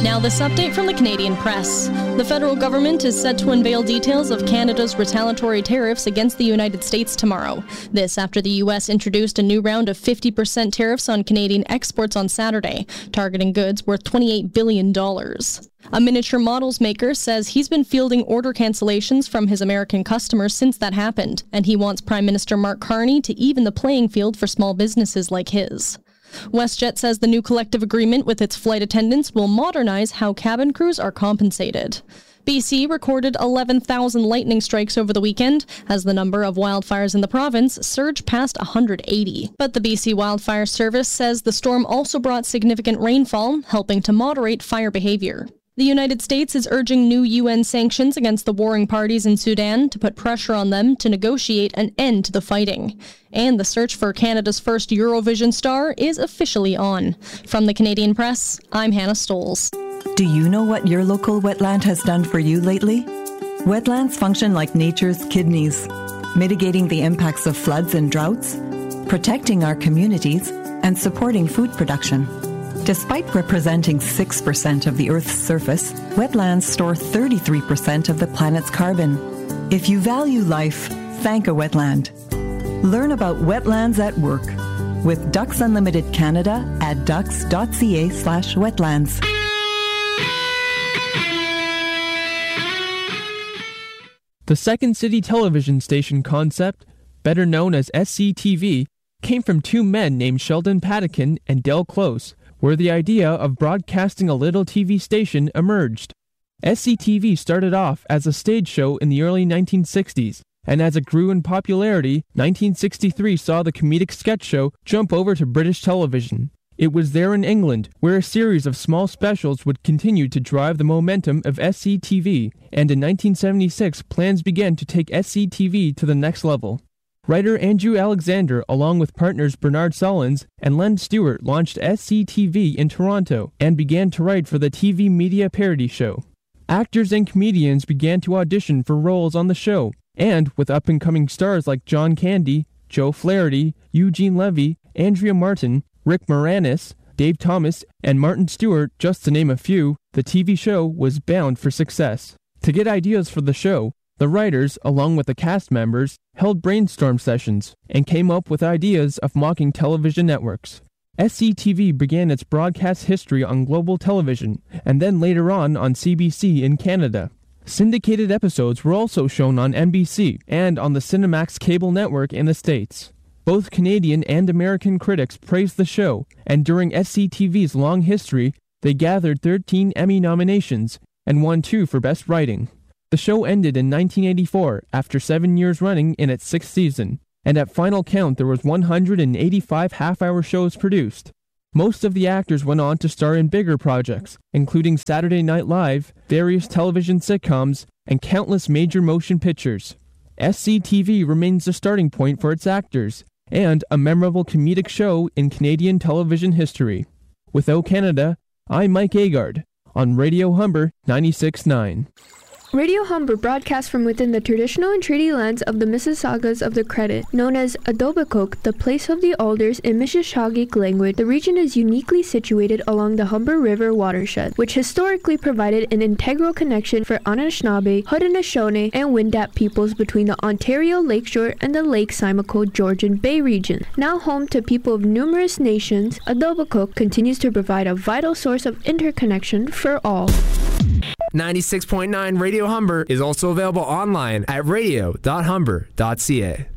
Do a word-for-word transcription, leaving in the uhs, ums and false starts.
Now this update from the Canadian Press. The federal government is set to unveil details of Canada's retaliatory tariffs against the United States tomorrow. This after the U S introduced a new round of fifty percent tariffs on Canadian exports on Saturday, targeting goods worth twenty-eight billion dollars. A miniature models maker says he's been fielding order cancellations from his American customers since that happened, and he wants Prime Minister Mark Carney to even the playing field for small businesses like his. WestJet says the new collective agreement with its flight attendants will modernize how cabin crews are compensated. B C recorded eleven thousand lightning strikes over the weekend as the number of wildfires in the province surged past one hundred eighty. But the B C Wildfire Service says the storm also brought significant rainfall, helping to moderate fire behavior. The United States is urging new U N sanctions against the warring parties in Sudan to put pressure on them to negotiate an end to the fighting. And the search for Canada's first Eurovision star is officially on. From the Canadian Press, I'm Hannah Stoles. Do you know what your local wetland has done for you lately? Wetlands function like nature's kidneys, mitigating the impacts of floods and droughts, protecting our communities, and supporting food production. Despite representing six percent of the Earth's surface, wetlands store thirty-three percent of the planet's carbon. If you value life, thank a wetland. Learn about wetlands at work with Ducks Unlimited Canada at ducks.ca slash wetlands. The Second City television station concept, better known as S C T V, came from two men named Sheldon Patakin and Del Close, where the idea of broadcasting a little T V station emerged. S C T V started off as a stage show in the early nineteen sixties, and as it grew in popularity, nineteen sixty-three saw the comedic sketch show jump over to British television. It was there in England, where a series of small specials would continue to drive the momentum of S C T V, and in nineteen seventy-six plans began to take S C T V to the next level. Writer Andrew Alexander, along with partners Bernard Sullins and Len Stewart, launched S C T V in Toronto and began to write for the T V media parody show. Actors and comedians began to audition for roles on the show, and with up-and-coming stars like John Candy, Joe Flaherty, Eugene Levy, Andrea Martin, Rick Moranis, Dave Thomas, and Martin Stewart, just to name a few, the T V show was bound for success. To get ideas for the show, the writers, along with the cast members, held brainstorm sessions and came up with ideas of mocking television networks. S C T V began its broadcast history on Global Television and then later on on C B C in Canada. Syndicated episodes were also shown on N B C and on the Cinemax cable network in the States. Both Canadian and American critics praised the show, and during S C T V's long history, they gathered thirteen Emmy nominations and won two for Best Writing. The show ended in nineteen eighty-four after seven years running in its sixth season, and at final count there was one hundred eighty-five half-hour shows produced. Most of the actors went on to star in bigger projects, including Saturday Night Live, various television sitcoms, and countless major motion pictures. S C T V remains the starting point for its actors, and a memorable comedic show in Canadian television history. With O Canada, I'm Mike Agard, on Radio Humber ninety-six point nine. Radio Humber broadcasts from within the traditional and treaty lands of the Mississaugas of the Credit, known as Etobicoke, the place of the alders in Mississauga language. The region is uniquely situated along the Humber River watershed, which historically provided an integral connection for Anishinaabe, Haudenosaunee, and Wendat peoples between the Ontario Lakeshore and the Lake Simcoe Georgian Bay region. Now home to people of numerous nations, Etobicoke continues to provide a vital source of interconnection for all. ninety-six point nine Radio Humber is also available online at radio dot humber dot c a.